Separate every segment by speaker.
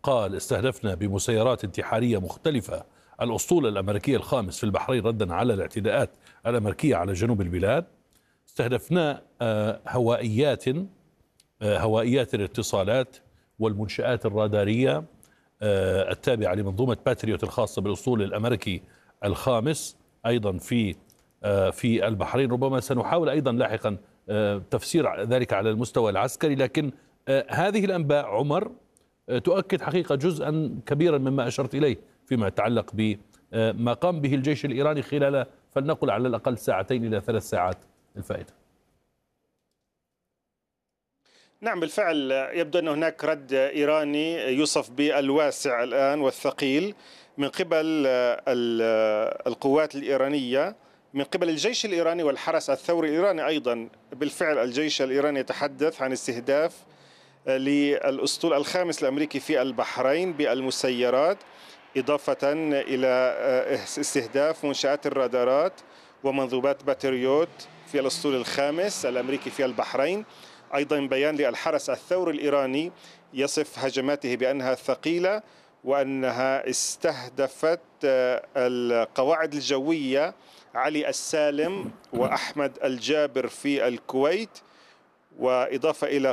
Speaker 1: قال استهدفنا بمسيرات انتحارية مختلفة الأسطول الأمريكي الخامس في البحرين ردا على الاعتداءات الأمريكية على جنوب البلاد. استهدفنا هوائيات الاتصالات والمنشآت الرادارية التابعة لمنظومة باتريوت الخاصة بالأسطول الأمريكي الخامس أيضا في البحرين. ربما سنحاول أيضا لاحقا تفسير ذلك على المستوى العسكري، لكن هذه الأنباء عمر تؤكد حقيقة جزءا كبيرا مما أشرت إليه فيما يتعلق بما قام به الجيش الإيراني خلال فلنقل على الأقل 2 إلى 3 ساعات الفائتة.
Speaker 2: نعم بالفعل، يبدو أن هناك رد إيراني يوصف بالواسع الآن والثقيل من قبل القوات الإيرانية، من قبل الجيش الإيراني والحرس الثوري الإيراني أيضا. بالفعل الجيش الإيراني يتحدث عن استهداف للأسطول الخامس الأمريكي في البحرين بالمسيرات، إضافة إلى استهداف منشآت الرادارات ومنظومات باتريوت في الأسطول الخامس الأمريكي في البحرين. أيضا بيان للحرس الثوري الإيراني يصف هجماته بأنها ثقيلة وأنها استهدفت القواعد الجوية علي السالم وأحمد الجابر في الكويت، وإضافة إلى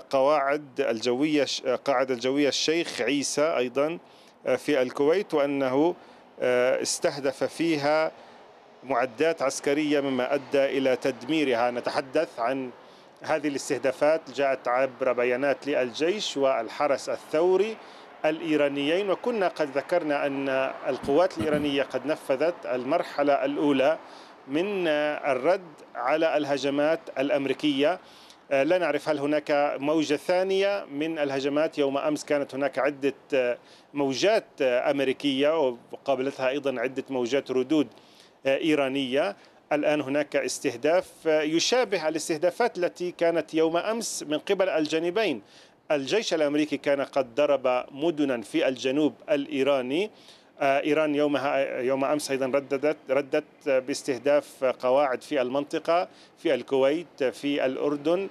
Speaker 2: قاعدة الجوية الشيخ عيسى أيضا في الكويت، وأنه استهدف فيها معدات عسكرية مما أدى إلى تدميرها. نتحدث عن هذه الاستهدافات جاءت عبر بيانات للجيش والحرس الثوري الإيرانيين، وكنا قد ذكرنا أن القوات الإيرانية قد نفذت المرحلة الأولى من الرد على الهجمات الأمريكية. لا نعرف هل هناك موجة ثانية من الهجمات. يوم أمس كانت هناك عدة موجات أمريكية وقابلتها أيضا عدة موجات ردود إيرانية. الآن هناك استهداف يشابه الاستهدافات التي كانت يوم أمس من قبل الجانبين. الجيش الأمريكي كان قد ضرب مدنا في الجنوب الإيراني. إيران يوم أمس أيضا ردت باستهداف قواعد في المنطقة، في الكويت، في الأردن،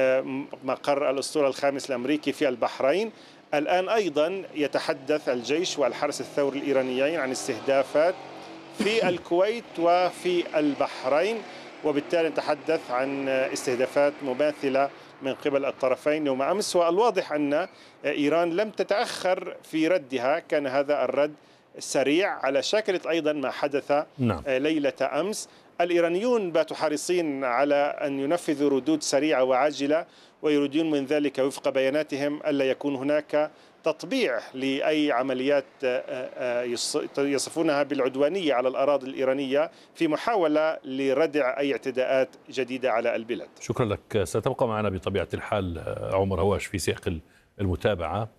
Speaker 2: مقر الأسطول الخامس الأمريكي في البحرين. الآن أيضا يتحدث الجيش والحرس الثوري الإيرانيين عن استهدافات في الكويت وفي البحرين، وبالتالي نتحدث عن استهدافات مماثلة من قبل الطرفين يوم أمس. والواضح أن إيران لم تتأخر في ردها، كان هذا الرد سريع على شاكلة أيضا ما حدث ليلة أمس. الإيرانيون باتوا حريصين على أن ينفذوا ردود سريعة وعاجلة، ويريدون من ذلك وفق بياناتهم ألا يكون هناك تطبيع لأي عمليات يصفونها بالعدوانية على الأراضي الإيرانية في محاولة لردع أي اعتداءات جديدة على البلاد.
Speaker 1: شكرا لك. ستبقى معنا بطبيعة الحال عمر هواش في سياق المتابعة.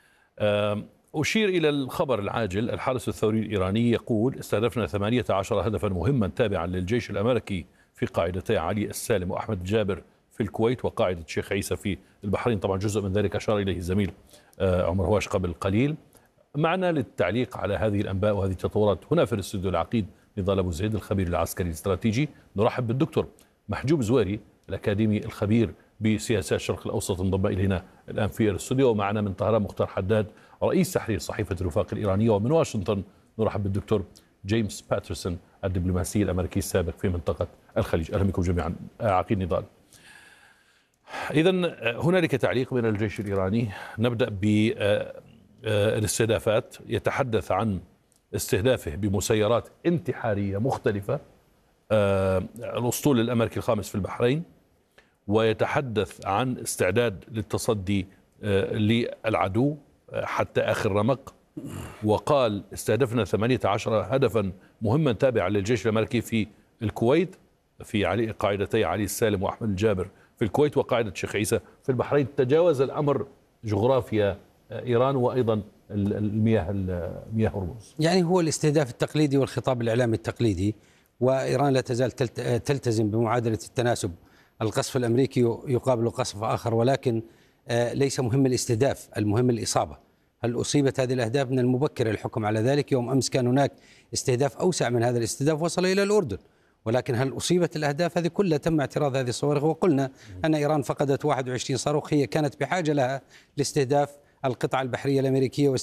Speaker 1: أشير إلى الخبر العاجل. الحرس الثوري الإيراني يقول استهدفنا 18 هدفا مهما تابعا للجيش الأمريكي في قاعدتي علي السالم وأحمد الجابر في الكويت وقاعدة الشيخ عيسى في البحرين. طبعا جزء من ذلك أشار إليه الزميل عمر هواش قبل قليل. معنا للتعليق على هذه الأنباء وهذه التطورات هنا في الاستوديو العقيد نضال أبو زيد الخبير العسكري الاستراتيجي. نرحب بالدكتور محجوب زويري الأكاديمي الخبير بسياسات الشرق الأوسط، انضم إلينا الآن في الاستوديو. ومعنا من طهران مختار حداد رئيس تحرير صحيفة الوفاق الإيرانية. ومن واشنطن نرحب بالدكتور جيمس باترسون الدبلوماسي الأمريكي السابق في منطقة الخليج. أهلا بكم جميعا. عقيد نضال، إذا هنالك تعليق من الجيش الإيراني. نبدأ بالاستهدافات. يتحدث عن استهدافه بمسيرات انتحارية مختلفة الأسطول الأمريكي الخامس في البحرين، ويتحدث عن استعداد للتصدي للعدو حتى آخر رمق. وقال استهدفنا 18 هدفا مهما تابعا للجيش الأمريكي في الكويت، في قاعدتي علي السالم وأحمد الجابر في الكويت وقاعدة الشيخ عيسى في البحرين. تجاوز الأمر جغرافيا إيران وأيضا مياه هرمز.
Speaker 3: يعني هو الاستهداف التقليدي والخطاب الإعلامي التقليدي، وإيران لا تزال تلتزم بمعادلة التناسب. القصف الأمريكي يقابل قصف آخر، ولكن ليس مهم الاستهداف، المهم الإصابة. هل أصيبت هذه الأهداف؟ من المبكر الحكم على ذلك. يوم أمس كان هناك استهداف أوسع من هذا الاستهداف وصل إلى الأردن، ولكن هل أصيبت الأهداف؟ هذه كلها تم اعتراض هذه الصواريخ، وقلنا أن إيران فقدت 21 صاروخ هي كانت بحاجة لها لاستهداف القطع البحرية الأمريكية